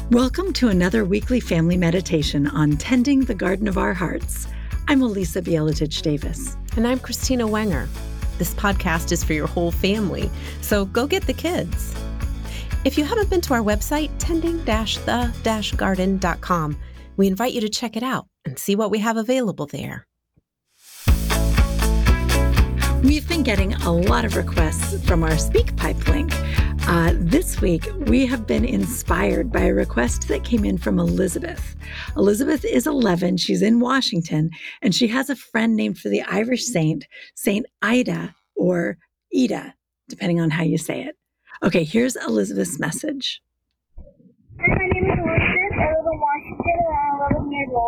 Welcome to another weekly family meditation on tending the garden of our hearts. I'm Elisa Bielatich Davis. And I'm Christina Wenger. This podcast is for your whole family, so go get the kids. If you haven't been to our website, tending-the-garden.com, we invite you to check it out and see what we have available there. We've been getting a lot of requests from our SpeakPipe link. This week, we have been inspired by a request that came in from Elizabeth. Elizabeth is 11, she's in Washington, and she has a friend named for the Irish saint, Saint Ida or Ida, depending on how you say it. Okay, here's Elizabeth's message. Hi, my name is Elizabeth. I live in Washington and I'm 11 years old.